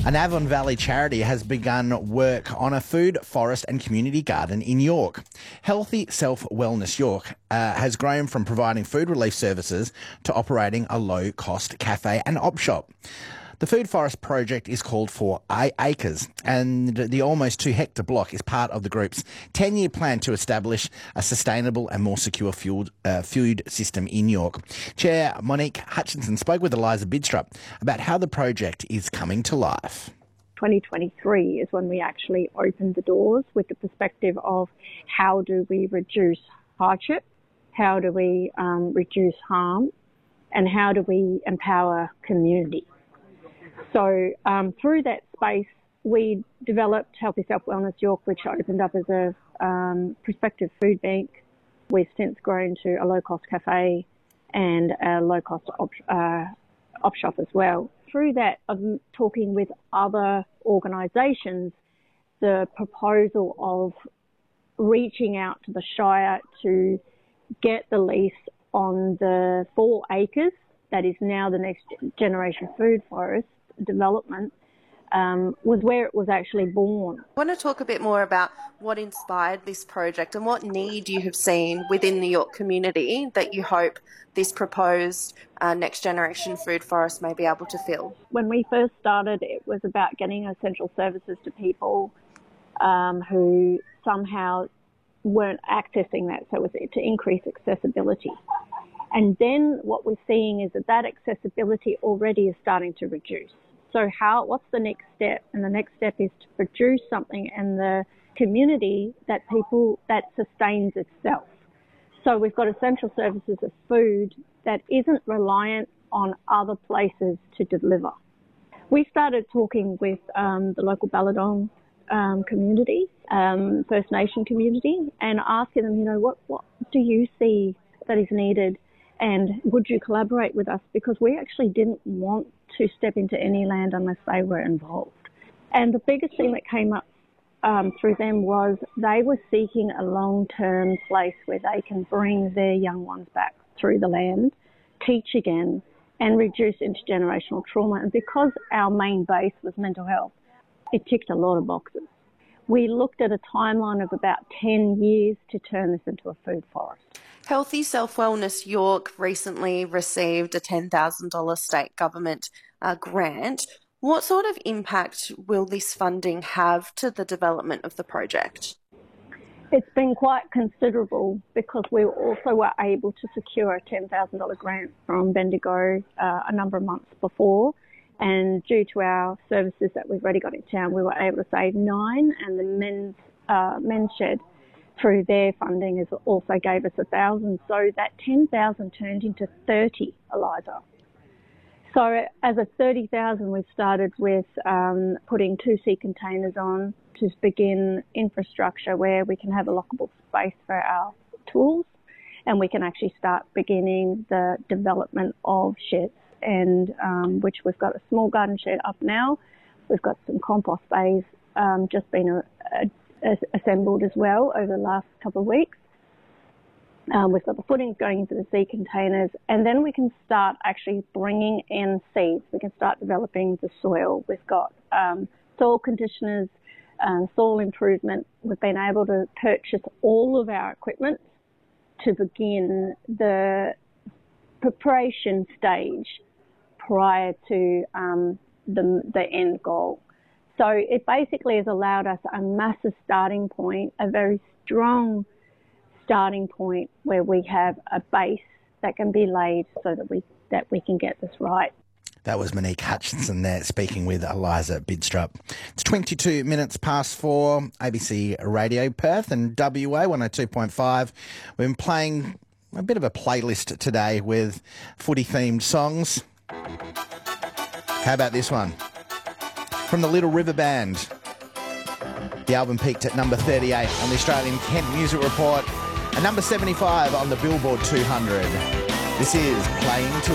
An Avon Valley charity has begun work on a food, forest and community garden in York. Healthy Self Wellness York has grown from providing food relief services to operating a low-cost cafe and op shop. The Food Forest project is called For Acres, and the almost 2-hectare block is part of the group's 10-year plan to establish a sustainable and more secure food system in York. Chair Monique Hutchinson spoke with Eliza Bidstrup about how the project is coming to life. 2023 is when we actually opened the doors with the perspective of how do we reduce hardship, how do we reduce harm, and how do we empower community. So through that space, we developed Healthy Self Wellness York, which opened up as a prospective food bank. We've since grown to a low-cost cafe and a low-cost op shop as well. Through that, I'm talking with other organisations, the proposal of reaching out to the Shire to get the lease on the 4 acres that is now the next generation food forest development was where it was actually born. I want to talk a bit more about what inspired this project and what need you have seen within the York community that you hope this proposed next generation food forest may be able to fill. When we first started, it was about getting essential services to people who somehow weren't accessing that, so it was to increase accessibility. And then what we're seeing is that accessibility already is starting to reduce. So what's the next step? And the next step is to produce something in the community that sustains itself. So we've got essential services of food that isn't reliant on other places to deliver. We started talking with the local Balladong community, First Nation community, and asking them, what do you see that is needed? And would you collaborate with us? Because we actually didn't want to step into any land unless they were involved. And the biggest thing that came up through them was they were seeking a long-term place where they can bring their young ones back through the land, teach again, and reduce intergenerational trauma. And because our main base was mental health, it ticked a lot of boxes. We looked at a timeline of about 10 years to turn this into a food forest. Healthy Self Wellness York recently received a $10,000 state government grant. What sort of impact will this funding have to the development of the project? It's been quite considerable because we also were able to secure a $10,000 grant from Bendigo a number of months before. And due to our services that we've already got in town, we were able to save 9, and the men's shed through their funding also gave us 1,000. So that 10,000 turned into 30, Eliza. So as a 30,000, we've started with putting 2 sea containers on to begin infrastructure where we can have a lockable space for our tools, and we can actually start beginning the development of sheds, and which we've got a small garden shed up now. We've got some compost bays just been assembled as well over the last couple of weeks. We've got the footings going into the sea containers, and then we can start actually bringing in seeds. We can start developing the soil. We've got soil conditioners, soil improvement. We've been able to purchase all of our equipment to begin the preparation stage prior to the end goal. So it basically has allowed us a massive starting point, a very strong starting point where we have a base that can be laid so that we can get this right. That was Monique Hutchinson there speaking with Eliza Bidstrup. It's 22 minutes past 4, ABC Radio Perth and WA 102.5. We've been playing a bit of a playlist today with footy-themed songs. How about this one? From the Little River Band. The album peaked at number 38 on the Australian Kent Music Report and number 75 on the Billboard 200. This is Playing to